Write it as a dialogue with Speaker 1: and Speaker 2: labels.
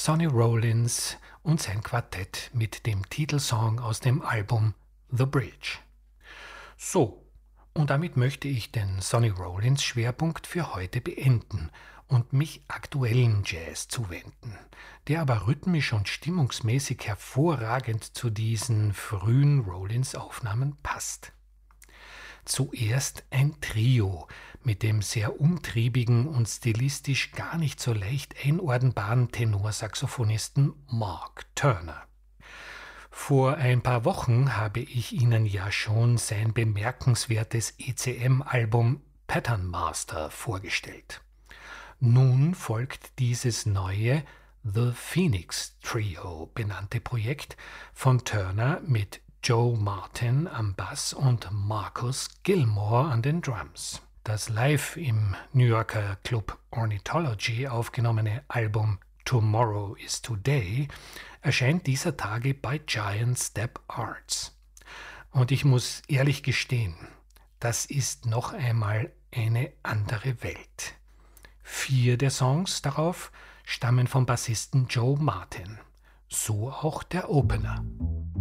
Speaker 1: Sonny Rollins und sein Quartett mit dem Titelsong aus dem Album The Bridge. So, und damit möchte ich den Sonny Rollins Schwerpunkt für heute beenden und mich aktuellen Jazz zuwenden, der aber rhythmisch und stimmungsmäßig hervorragend zu diesen frühen Rollins-Aufnahmen passt. Zuerst ein Trio mit dem sehr umtriebigen und stilistisch gar nicht so leicht einordnbaren Tenorsaxophonisten Mark Turner. Vor ein paar Wochen habe ich Ihnen ja schon sein bemerkenswertes ECM-Album Pattern Master vorgestellt. Nun folgt dieses neue The Phoenix Trio benannte Projekt von Turner mit Joe Martin am Bass und Marcus Gilmore an den Drums. Das live im New Yorker Club Ornithology aufgenommene Album Tomorrow is Today erscheint dieser Tage bei Giant Step Arts. Und ich muss ehrlich gestehen, das ist noch einmal eine andere Welt. 4 der Songs darauf stammen vom Bassisten Joe Martin. So auch der Opener.